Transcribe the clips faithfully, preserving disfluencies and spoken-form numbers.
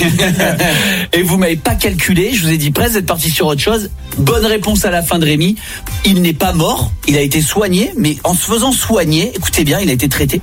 Et vous m'avez pas calculé, je vous ai dit presque d'être parti sur autre chose. Bonne réponse à la fin de Rémi. Il n'est pas mort, il a été soigné, mais en se faisant soigner, écoutez bien, il a été traité.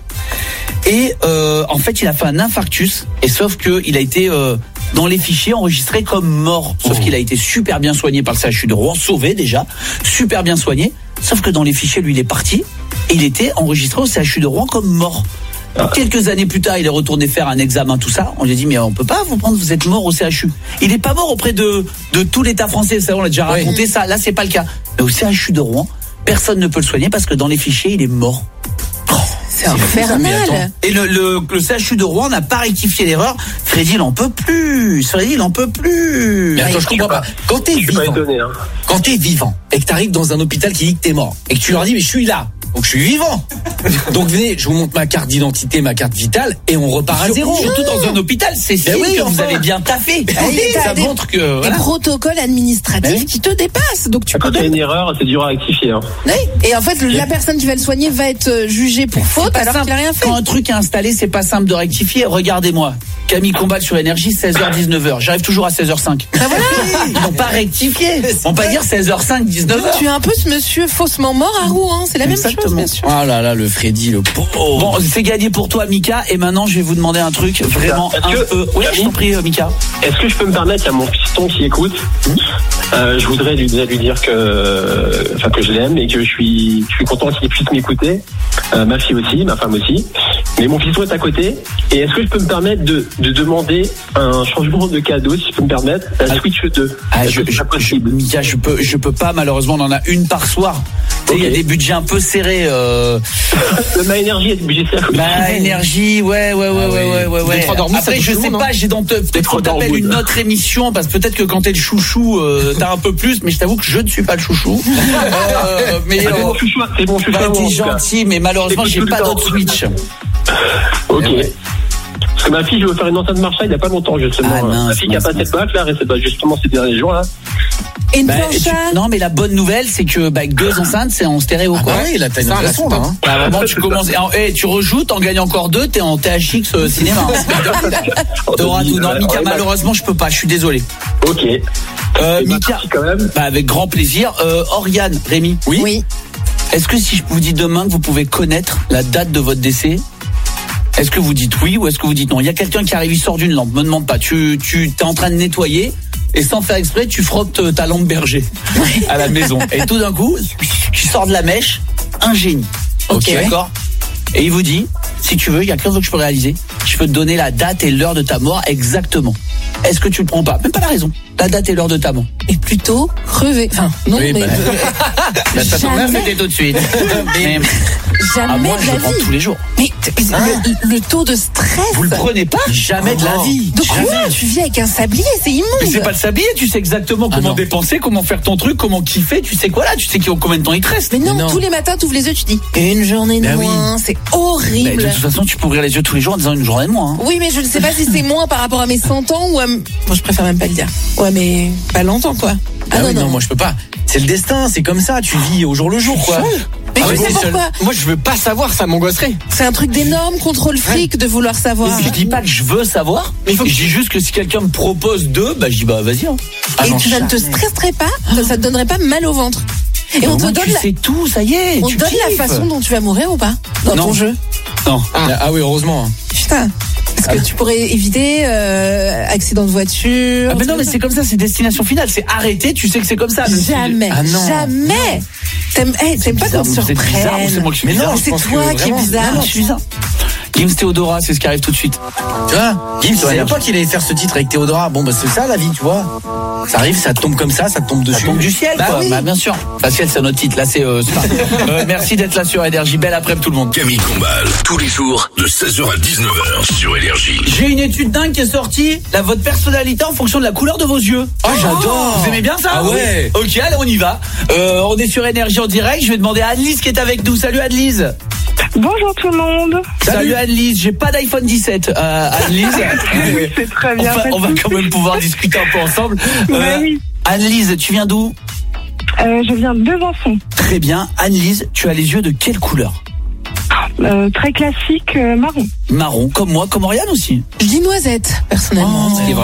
Et euh, en fait, il a fait un infarctus, et sauf que il a été euh, dans les fichiers enregistré comme mort. Sauf qu'il a été super bien soigné par le C H U de Rouen, sauvé déjà, super bien soigné. Sauf que dans les fichiers, lui, il est parti, et il était enregistré au C H U de Rouen comme mort. Quelques années plus tard, il est retourné faire un examen, tout ça. On lui a dit, mais on peut pas vous prendre, vous êtes mort au C H U. Il est pas mort auprès de, de tout l'État français, ça, on l'a déjà raconté, oui. Ça, là, c'est pas le cas. Mais au C H U de Rouen, personne ne peut le soigner parce que dans les fichiers, il est mort. C'est infernal. Et le, le, le C H U de Rouen n'a pas rectifié l'erreur. Freddy, il en peut plus. Freddy, il en peut plus. Mais attends, je comprends pas. Quand t'es vivant, étonné, hein. quand t'es vivant et que t'arrives dans un hôpital qui dit que t'es mort et que tu leur dis, mais je suis là. Donc je suis vivant. Donc venez, je vous montre ma carte d'identité, ma carte vitale, et on repart à zéro. Surtout dans un hôpital, c'est signe oui, que enfin. Vous avez bien taffé. Oui, ça des, montre que des voilà. protocoles administratifs oui. qui te dépassent. Donc tu Quand peux. il y a une erreur, c'est dur à rectifier. Hein. Oui. Et en fait, oui. la personne qui va le soigner va être jugée pour faute alors simple. qu'il a rien fait. Quand un truc est installé, c'est pas simple de rectifier. Regardez-moi. Camille Combal sur Énergie, seize heures dix-neuf heures. J'arrive toujours à seize heures cinq. Ah voilà. Ils n'ont pas rectifié. On va pas dire seize heures cinq, dix-neuf heures. Tu es un peu ce monsieur faussement mort à Rouen. C'est la Exactement. même chose, bien sûr. Oh là là, le Freddy, le pauvre. Bon, c'est gagné pour toi, Mika. Et maintenant, je vais vous demander un truc vraiment un que, peu. Oui, je t'en prie, Mika. Est-ce que je peux me permettre, il y a mon fiston qui écoute. Euh, je voudrais lui, lui dire que, enfin, que je l'aime et que je suis, je suis content qu'il puisse m'écouter. Euh, ma fille aussi, ma femme aussi. Mais mon fiston est à côté. Et est-ce que je peux me permettre de, de demander un changement de cadeau, si je peux me permettre, la Switch deux? Ah, je, je, je, Mika, je peux, je peux pas, malheureusement, on en a une par soir. Okay. Il y a des budgets un peu serrés. Euh... Ma énergie est budget serré. Ma énergie, ouais, ouais, ouais, ah, ouais, ouais, ouais, ouais. Dormi, Après, je sais pas, j'ai dans peut-être qu'on t'appelle une autre émission, parce que peut-être que quand t'es le chouchou, euh, t'as un peu plus, mais je t'avoue que je ne suis pas le chouchou. euh, mais c'est bon chouchou, c'est bon chouchou. Bah, t'es gentil, mais malheureusement, j'ai pas d'autre Switch. Ok. Parce que ma fille, je veux faire une enceinte Marshall il n'y a pas longtemps, justement. Ah, mince, ma fille qui a passé le bac, là, et c'est pas justement ces derniers jours, là. Et une bah, plancha. Tu... Non, mais la bonne nouvelle, c'est que bah, deux enceintes, c'est en stéréo, quoi. Ah bah oui, là, t'as une façon, là. Hein. Bah, vraiment, tu commences. Et tu rejoues, t'en gagnes encore deux, t'es en T H X euh, cinéma. T'auras tout. Non, Mika, malheureusement, je peux pas, je suis désolé. Ok. Euh, Mika, quand même. Bah, avec grand plaisir. Euh, Oriane, Rémi. Oui. Oui. Est-ce que si je vous dis demain que vous pouvez connaître la date de votre décès, est-ce que vous dites oui ou est-ce que vous dites non? Il y a quelqu'un qui arrive, il sort d'une lampe, me demande pas. Tu, tu t'es en train de nettoyer et sans faire exprès, tu frottes ta lampe berger à la maison. Et tout d'un coup, tu sors de la mèche, un génie. Ok, d'accord. Et il vous dit, si tu veux, il y a qu'un truc que je peux réaliser. Je peux te donner la date et l'heure de ta mort exactement. Est-ce que tu le prends pas? Même pas la raison. La date et l'heure de ta mort. Et plutôt crever. Enfin, non, oui, mais. Bah, bah, ça tombe bien, c'était tout de suite. Mais, jamais ah, moi, de je la le prends vie. tous les jours. Mais ah. le, le taux de stress. Vous le prenez pas? Jamais oh. de la vie. De quoi? Tu vis avec un sablier, c'est immonde. Mais c'est pas le sablier, tu sais exactement comment ah dépenser, comment faire ton truc, comment kiffer, tu sais quoi là, tu sais combien de temps il te reste. Mais non, mais non. tous les matins, tu ouvres les yeux, tu dis une journée de bah moins, oui. c'est horrible. Mais de toute façon, tu peux ouvrir les yeux tous les jours en disant une journée de moins. Hein. Oui, mais je ne sais pas si c'est moins par rapport à mes cent ans ou à. Bon, je préfère même pas le dire. Ouais, mais pas longtemps, quoi. Ah, ah non, oui, non, non, moi je peux pas. C'est le destin, c'est comme ça, tu vis au jour le jour, quoi. Mais ah, je sais pourquoi. Moi, je veux pas savoir, ça m'angoisserait. C'est un truc d'énorme contrôle fric ouais. de vouloir savoir. Mais je dis pas que je veux savoir, mais il faut que je dis juste que si quelqu'un me propose deux, bah je dis bah vas-y. Hein. Ah, et non, tu ne te stresserais pas, ça, ça te donnerait pas mal au ventre. Et non, on te donne tu la... sais tout, ça y est. On tu donne kiffes. la façon dont tu vas mourir ou pas dans non. ton jeu. Non. Ah, ah oui, heureusement. Putain. Est-ce que ah. tu pourrais éviter euh, accident de voiture? Ah mais non, mais c'est comme ça, c'est destination finale. C'est arrêté, tu sais que c'est comme ça. Jamais, ah non. jamais. T'aimes, hey, t'aimes pas qu'on te surprenne. C'est bizarre ou c'est moi qui suis mais bizarre? Non, c'est toi qui es bizarre. Non, je suis bizarre. Gims Théodora, c'est ce qui arrive tout de suite. Tu vois, Gims, je savais pas qu'il allait faire ce titre avec Théodora. Bon, bah c'est ça la vie, tu vois. Ça arrive, ça tombe comme ça, ça tombe dessus. Ça tombe du ciel, bah quoi. Oui. Bah bien sûr. Bah ciel, c'est notre titre. Là, c'est. Euh, euh, merci d'être là sur Énergie. Belle après-midi tout le monde. Camille Combal, tous les jours de seize heures à dix-neuf heures sur Énergie. J'ai une étude dingue qui est sortie. Là, votre personnalité en fonction de la couleur de vos yeux. Oh, j'adore. Vous aimez bien ça? Ah ouais. Ok, allez, on y va. Euh, on est sur Énergie en direct. Je vais demander à Anne-Lise qui est avec nous. Salut Anne-Lise. Bonjour tout le monde. Salut, Salut Anne-Lise, j'ai pas d'iPhone dix-sept, euh, Anne-Lise. C'est très bien. Enfin, on va quand même pouvoir discuter un peu ensemble. Euh, oui. Anne-Lise, tu viens d'où? euh, Je viens de Besançon. Très bien. Anne-Lise, tu as les yeux de quelle couleur? euh, Très classique, euh, marron. Marron, comme moi, comme Oriane aussi. Je dis noisette, personnellement. Oh,